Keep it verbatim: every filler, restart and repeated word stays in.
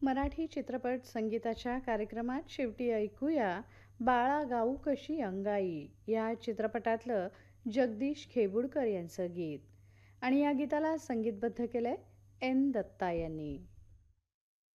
मराठी चित्रपट संगीताच्या कार्यक्रमात शेवटी ऐकूया बाळा गाऊ कशी अंगाई या चित्रपटातलं जगदीश खेबुडकर यांचं गीत. आणि या गीताला संगीतबद्ध केलंय एन दत्ता यांनी.